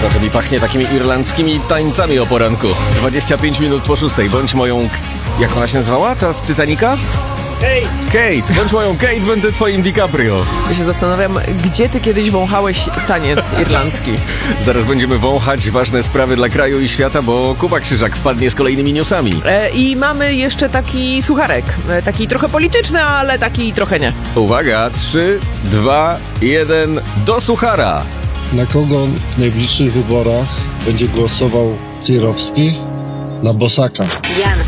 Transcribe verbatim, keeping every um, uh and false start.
Trochę mi pachnie takimi irlandzkimi tańcami o poranku. dwadzieścia pięć minut po szóstej. Bądź moją... Jak ona się nazywała? Ta z Titanica? Kate! Kate! Bądź moją Kate, będę twoim DiCaprio. Ja się zastanawiam, gdzie ty kiedyś wąchałeś taniec irlandzki? Zaraz będziemy wąchać ważne sprawy dla kraju i świata, bo Kuba Krzyżak wpadnie z kolejnymi newsami. E, I mamy jeszcze taki sucharek. E, taki trochę polityczny, ale taki trochę nie. Uwaga, trzy, dwa, jeden, do suchara! Na kogo w najbliższych wyborach będzie głosował Cyrowski? Na Bosaka. Jana.